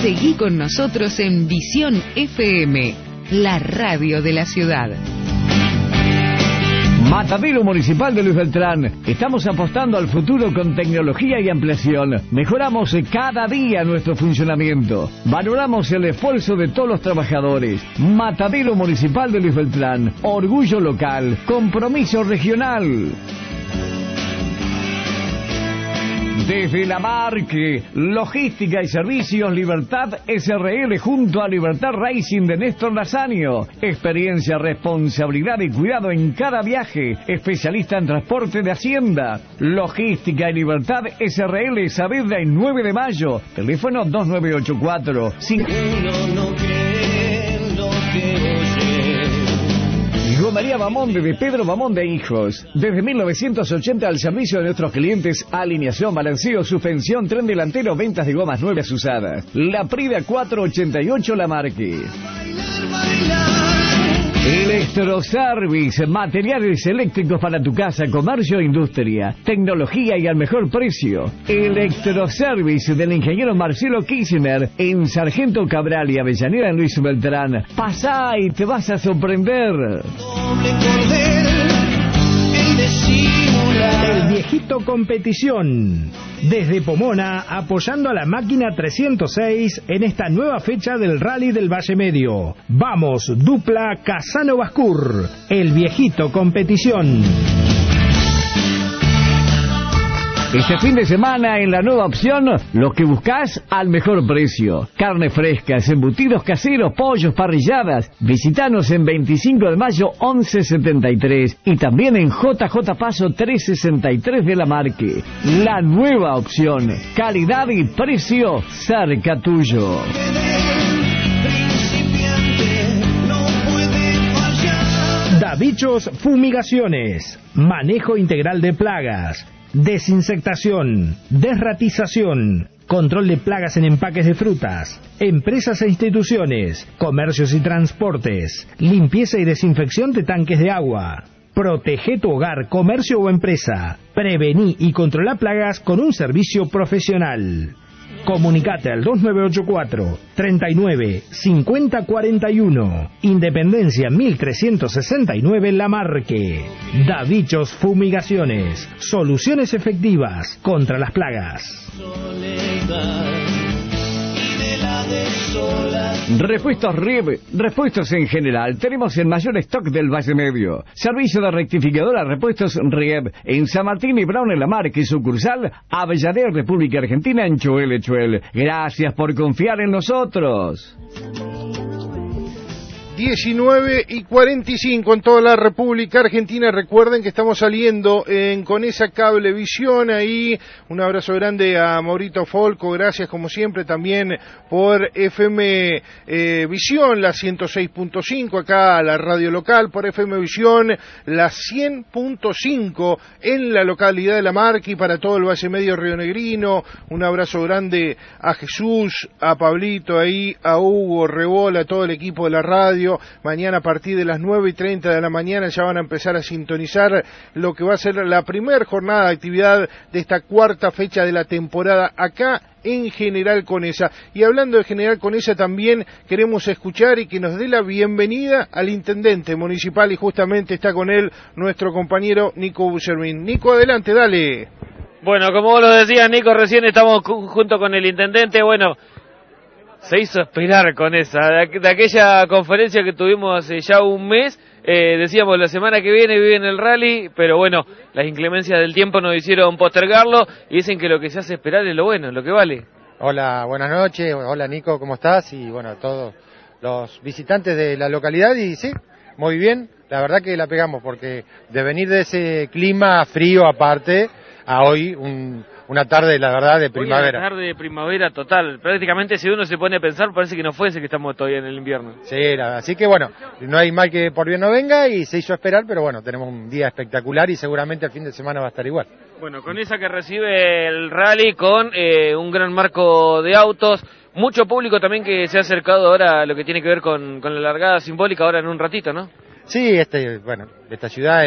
Seguí con nosotros en Visión FM, la radio de la ciudad. Matadero Municipal de Luis Beltrán. Estamos apostando al futuro con tecnología y ampliación. Mejoramos cada día nuestro funcionamiento. Valoramos el esfuerzo de todos los trabajadores. Matadero Municipal de Luis Beltrán. Orgullo local. Compromiso regional. Desde La Marque, Logística y Servicios Libertad SRL junto a Libertad Racing de Néstor Lasaño. Experiencia, responsabilidad y cuidado en cada viaje. Especialista en transporte de Hacienda. Logística y Libertad SRL, Saavedra y 9 de Mayo. Teléfono 2984. Uno no cree lo que oye. Gomería Bamonde de Pedro Bamonde Hijos. Desde 1980 al servicio de nuestros clientes. Alineación, balanceo, suspensión, tren delantero, ventas de gomas nuevas usadas. La Prida 488 La Marque. Electroservice, materiales eléctricos para tu casa, comercio e industria, tecnología y al mejor precio. Electroservice del ingeniero Marcelo Kirchner en Sargento Cabral y Avellaneda en Luis Beltrán. Pasá y te vas a sorprender. El Viejito Competición. Desde Pomona, apoyando a la máquina 306 en esta nueva fecha del Rally del Valle Medio. Vamos, dupla Casano Bascur. El Viejito Competición. Este fin de semana en la nueva opción, lo que buscas al mejor precio. Carne frescas, embutidos caseros, pollos, parrilladas. Visitanos en 25 de mayo 1173 y también en JJ Paso 363 de La Marque. La nueva opción, calidad y precio cerca tuyo. Davichos Fumigaciones. Manejo integral de plagas. Desinsectación, desratización, control de plagas en empaques de frutas, empresas e instituciones, comercios y transportes, limpieza y desinfección de tanques de agua. Protege tu hogar, comercio o empresa. Prevení y controla plagas con un servicio profesional. Comunicate al 2984 39 50 41. Independencia 1369 La Marque. Davichos Fumigaciones. Soluciones efectivas contra las plagas. Repuestos RIEB, repuestos en general. Tenemos el mayor stock del Valle Medio. Servicio de rectificadora Repuestos RIEB en San Martín y Brown en La Marque, sucursal Avellaneda, República Argentina, en Chuel. Gracias por confiar en nosotros. 19:45 en toda la República Argentina. Recuerden que estamos saliendo en Conesa Cablevisión. Ahí un abrazo grande a Maurito Folco. Gracias como siempre también por FM Visión, la 106.5 acá a la radio local, por FM Visión, la 100.5 en la localidad de La Marque y para todo el Valle Medio rionegrino. Un abrazo grande a Jesús, a Pablito ahí, a Hugo Rebola, a todo el equipo de la radio. Mañana a partir de las 9:30 de la mañana ya van a empezar a sintonizar lo que va a ser la primera jornada de actividad de esta cuarta fecha de la temporada acá en General Conesa. Y hablando de General Conesa, también queremos escuchar y que nos dé la bienvenida al intendente municipal, y justamente está con él nuestro compañero Nico Busermin. Nico, adelante, dale. Bueno, como vos lo decías, Nico, recién estamos junto con el intendente. Bueno, se hizo esperar con esa, de aquella conferencia que tuvimos hace ya un mes, decíamos la semana que viene en el rally, pero bueno, las inclemencias del tiempo nos hicieron postergarlo y dicen que lo que se hace esperar es lo bueno, lo que vale. Hola, buenas noches, hola Nico, ¿cómo estás? Y bueno, a todos los visitantes de la localidad, y sí, muy bien, la verdad que la pegamos, porque de venir de ese clima frío aparte, a hoy una tarde, la verdad, de primavera. Una tarde de primavera total. Prácticamente, si uno se pone a pensar, parece que no fuese que estamos todavía en el invierno. Sí, así que bueno, no hay mal que por bien no venga, y se hizo esperar, pero bueno, tenemos un día espectacular y seguramente el fin de semana va a estar igual. Bueno, con esa que recibe el rally, con un gran marco de autos, mucho público también que se ha acercado ahora a lo que tiene que ver con la largada simbólica ahora en un ratito, ¿no? Sí, bueno, esta ciudad